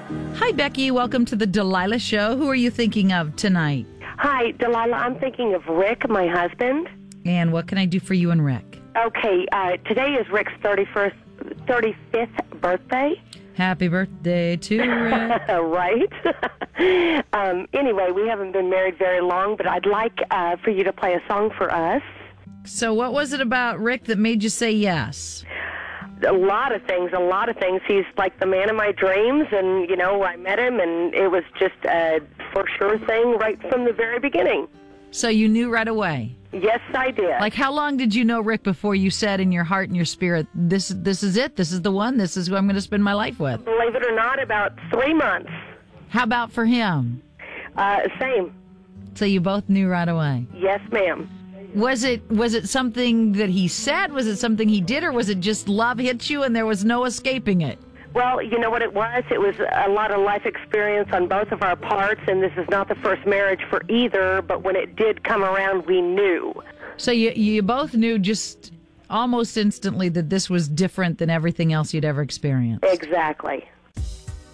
Hi, Becky. Welcome to the Delilah Show. Who are you thinking of tonight? Hi, Delilah. I'm thinking of Rick, my husband. And what can I do for you and Rick? Okay, today is Rick's 35th birthday. Happy birthday to Rick. Right? Anyway, we haven't been married very long, but I'd like for you to play a song for us. So what was it about Rick that made you say yes? A lot of things. He's like the man of my dreams, and, I met him, and it was just a for sure thing right from the very beginning. So you knew right away? Yes, I did. Like, how long did you know Rick before you said in your heart and your spirit, this is it, this is the one, this is who I'm going to spend my life with? Believe it or not, about 3 months. How about for him? Same. So you both knew right away? Yes, ma'am. Was it something that he said? Was it something he did? Or was it just love hit you and there was no escaping it? Well, you know what it was? It was a lot of life experience on both of our parts, and this is not the first marriage for either, but when it did come around, we knew. So you both knew just almost instantly that this was different than everything else you'd ever experienced? Exactly.